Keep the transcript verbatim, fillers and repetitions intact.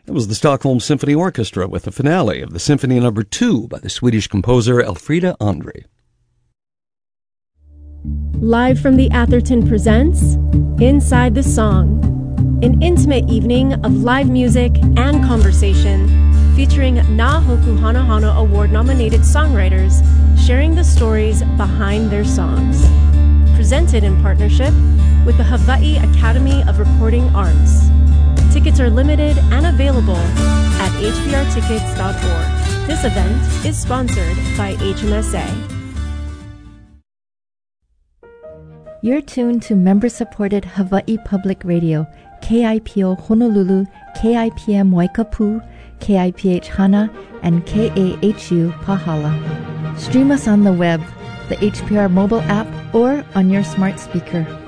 That was the Stockholm Symphony Orchestra with the finale of the Symphony Number Two by the Swedish composer Elfrida André. Live from the Atherton presents Inside the Song, an intimate evening of live music and conversation featuring Na Hoku Hana Hana Award-nominated songwriters sharing the stories behind their songs. Presented in partnership with the Hawaii Academy of Recording Arts. Tickets are limited and available at h b r tickets dot org. This event is sponsored by H M S A. You're tuned to member-supported Hawaii Public Radio, K I P O Honolulu, K I P M Waikapu, K I P H Hana, and K A H U Pahala. Stream us on the web, the H P R mobile app, or on your smart speaker.